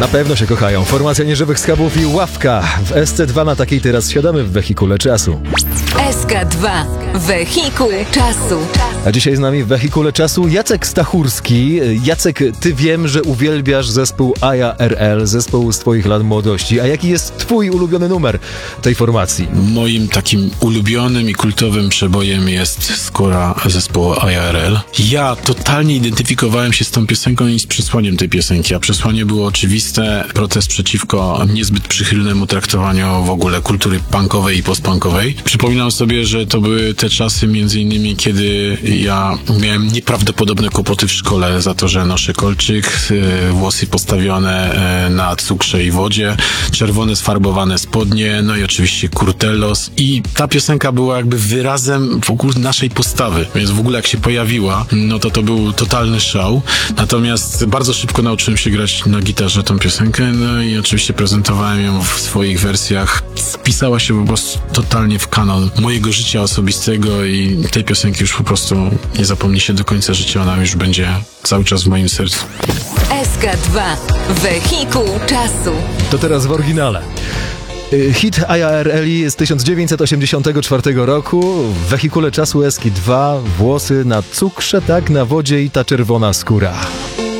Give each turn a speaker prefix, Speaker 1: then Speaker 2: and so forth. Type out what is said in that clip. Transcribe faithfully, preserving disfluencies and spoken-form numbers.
Speaker 1: Na pewno się kochają. Formacja Nieżywych Schabów i Ławka. W S C dwa na takiej teraz siadamy w wehikule czasu.
Speaker 2: S K dwa. Wehikuł czasu.
Speaker 1: A dzisiaj z nami w wehikule czasu Jacek Stachurski. Jacek, ty wiem, że uwielbiasz zespół I A R L, zespół z twoich lat młodości. A jaki jest twój ulubiony numer tej formacji?
Speaker 3: Moim takim ulubionym i kultowym przebojem jest skóra zespołu I A R L. Ja totalnie identyfikowałem się z tą piosenką i z przesłaniem tej piosenki, a przesłanie było oczywiste. Protest przeciwko niezbyt przychylnemu traktowaniu w ogóle kultury punkowej i postpunkowej. Przypominam sobie, że to były te czasy między innymi, kiedy ja miałem nieprawdopodobne kłopoty w szkole za to, że noszę kolczyk, włosy postawione na cukrze i wodzie, czerwone sfarbowane spodnie, no i oczywiście kurtelos. I ta piosenka była jakby wyrazem w ogóle naszej postawy, więc w ogóle jak się pojawiła, no to to był totalny szał. Natomiast bardzo szybko nauczyłem się grać na gitarze tą piosenkę, no i oczywiście prezentowałem ją w swoich wersjach. Wpisała się po prostu totalnie w kanon mojego życia osobistego i tej piosenki już po prostu nie zapomni się do końca życia, ona już będzie cały czas w moim sercu.
Speaker 2: S K dwa. Wehikuł czasu.
Speaker 1: To teraz w oryginale. Hit I A R L z tysiąc dziewięćset osiemdziesiątego czwartego roku. W wehikule czasu S K dwa. Włosy na cukrze, tak, na wodzie i ta czerwona skóra.